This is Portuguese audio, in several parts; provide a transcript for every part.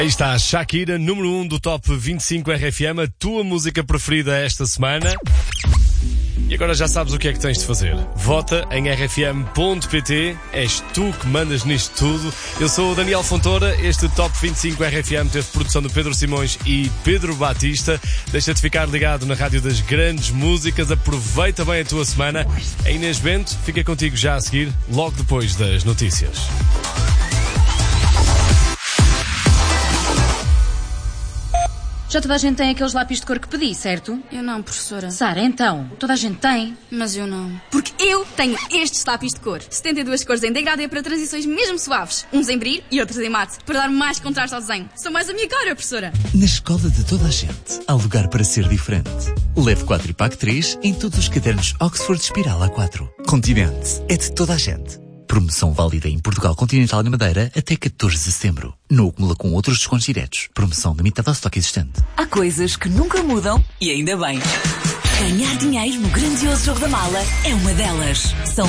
Aí está a Shakira, número 1 do Top 25 RFM, a tua música preferida esta semana. E agora já sabes o que é que tens de fazer. Vota em rfm.pt, és tu que mandas nisto tudo. Eu sou o Daniel Fontoura, este Top 25 RFM teve produção de Pedro Simões e Pedro Batista. Deixa-te ficar ligado na Rádio das Grandes Músicas, aproveita bem a tua semana. A Inês Bento fica contigo já a seguir, logo depois das notícias. Já toda a gente tem aqueles lápis de cor que pedi, certo? Eu não, professora. Sara, então, toda a gente tem. Mas eu não. Porque eu tenho estes lápis de cor. 72 cores em degradê para transições mesmo suaves. Uns em brilho e outros em mate, para dar mais contraste ao desenho. São mais a minha cara, professora. Na escola de toda a gente, há lugar para ser diferente. Leve 4 e pague 3 em todos os cadernos Oxford Espiral A4. Continente é de toda a gente. Promoção válida em Portugal Continental e Madeira até 14 de setembro. Não acumula com outros descontos diretos. Promoção limitada ao estoque existente. Há coisas que nunca mudam e ainda bem. Ganhar dinheiro no grandioso jogo da mala é uma delas. São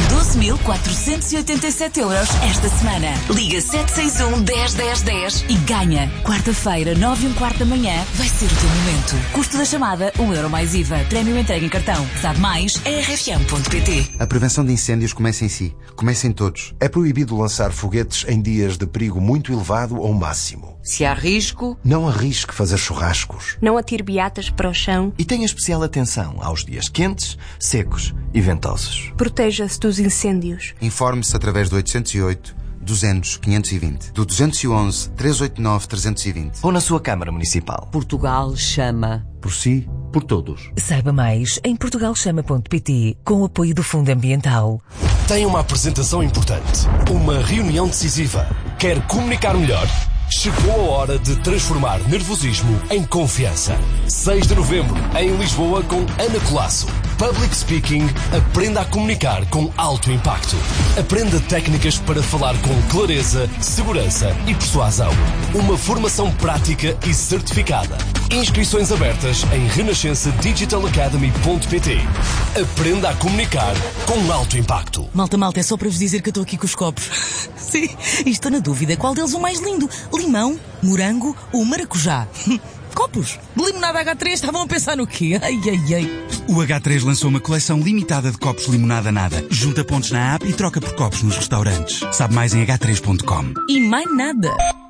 12.487 euros esta semana. Liga 761 10 10 10 e ganha. Quarta-feira, 9h15 da manhã, vai ser o teu momento. Custo da chamada, 1 euro mais IVA. Prémio entregue em cartão. Sabe mais? É rfm.pt. A prevenção de incêndios começa em si. Começa em todos. É proibido lançar foguetes em dias de perigo muito elevado ou máximo. Se há risco, não arrisque fazer churrascos. Não atire beatas para o chão. E tenha especial atenção aos dias quentes, secos e ventosos. Proteja-se dos incêndios. Informe-se através do 808 200 520, do 211 389 320 ou na sua Câmara Municipal. Portugal chama. Por si, por todos. Saiba mais em portugalchama.pt, com o apoio do Fundo Ambiental. Tem uma apresentação importante, uma reunião decisiva. Quer comunicar melhor? Chegou a hora de transformar nervosismo em confiança. 6 de novembro, em Lisboa, com Ana Colasso. Public Speaking, aprenda a comunicar com alto impacto. Aprenda técnicas para falar com clareza, segurança e persuasão. Uma formação prática e certificada. Inscrições abertas em renascençadigitalacademy.pt. Aprenda a comunicar com alto impacto. Malta, é só para vos dizer que eu estou aqui com os copos. Sim, e estou na dúvida qual deles é o mais lindo. Limão, morango ou maracujá? Copos de limonada H3, estavam a pensar no quê? Ai. O H3 lançou uma coleção limitada de copos limonada nada. Junta pontos na app e troca por copos nos restaurantes. Sabe mais em h3.com. E mais nada.